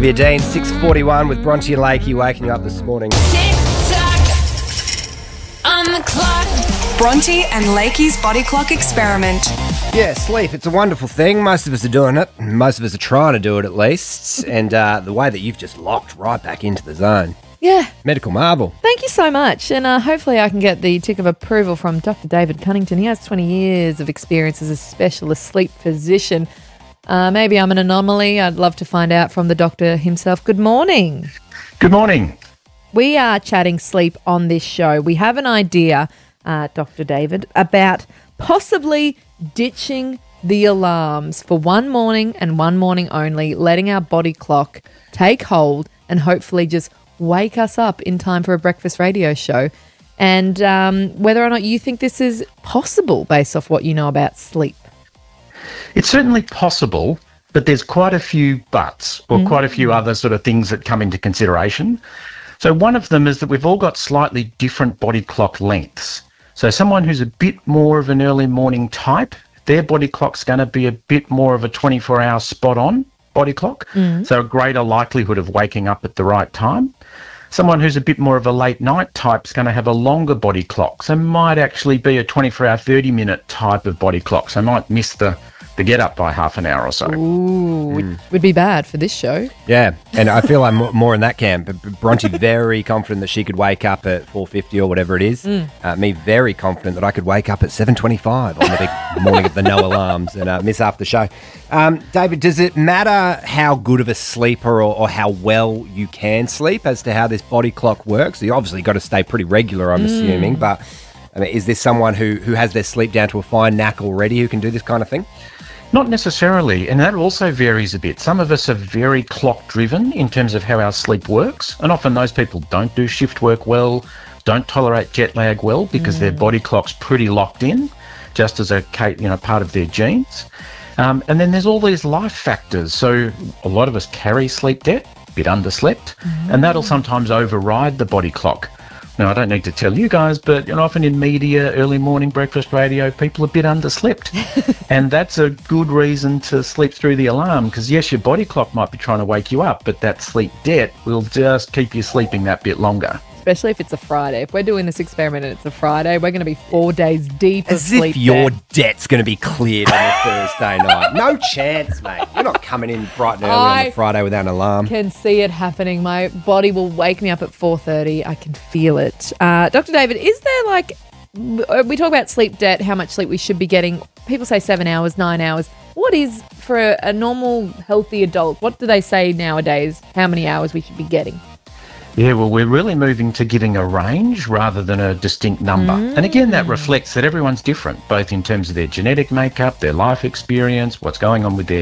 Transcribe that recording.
Olivia Dean, 6:41 with Bronte and Lakey waking up this morning. On the clock. Bronte and Lakey's Body Clock Experiment. Yeah, sleep, it's a wonderful thing. Most of us are doing it. Most of us are trying to do it at least. And the way that you've just locked right back into the zone. Yeah. Medical marvel. Thank you so much. And hopefully I can get the tick of approval from Dr. David Cunnington. He has 20 years of experience as a specialist sleep physician. Maybe I'm an anomaly. I'd love to find out from the doctor himself. Good morning. Good morning. We are chatting sleep on this show. We have an idea, Dr. David, about possibly ditching the alarms for one morning and one morning only, letting our body clock take hold and hopefully just wake us up in time for a breakfast radio show. And whether or not you think this is possible based off what you know about sleep. It's certainly possible, but there's quite a few buts or quite a few other sort of things that come into consideration. So one of them is that we've all got slightly different body clock lengths. So someone who's a bit more of an early morning type, their body clock's going to be a bit more of a 24-hour spot-on body clock, so a greater likelihood of waking up at the right time. Someone who's a bit more of a late night type is going to have a longer body clock, so might actually be a 24-hour, 30-minute type of body clock, so might miss the get up by half an hour or so. Ooh, would be bad for this show. Yeah, and I feel I'm more in that camp. Bronte very confident that she could wake up at 4:50 or whatever it is. Me very confident that I could wake up at 7:25 on the big morning of the no alarms and miss half the show. David, does it matter how good of a sleeper or how well you can sleep as to how this body clock works? You obviously got to stay pretty regular, I'm assuming, but I mean, is there someone who has their sleep down to a fine knack already who can do this kind of thing? Not necessarily, and that also varies a bit. Some of us are very clock-driven in terms of how our sleep works, and often those people don't do shift work well, don't tolerate jet lag well because their body clock's pretty locked in, just as a part of their genes. And then there's all these life factors. So a lot of us carry sleep debt, a bit underslept, and that'll sometimes override the body clock. Now, I don't need to tell you guys, but often in media, early morning breakfast radio, people are a bit underslept. And that's a good reason to sleep through the alarm because, yes, your body clock might be trying to wake you up, but that sleep debt will just keep you sleeping that bit longer. Especially if it's a Friday. If we're doing this experiment and it's a Friday, we're going to be 4 days deep of sleep. As if your debt's going to be cleared on a Thursday night. No chance, mate. You're not coming in bright and early on a Friday without an alarm. I can see it happening. My body will wake me up at 4:30. I can feel it. Dr. David, is there we talk about sleep debt, how much sleep we should be getting. People say 7 hours, 9 hours. What is, for a normal, healthy adult, what do they say nowadays, how many hours we should be getting? Yeah, well, we're really moving to giving a range rather than a distinct number. And again, that reflects that everyone's different, both in terms of their genetic makeup, their life experience, what's going on with their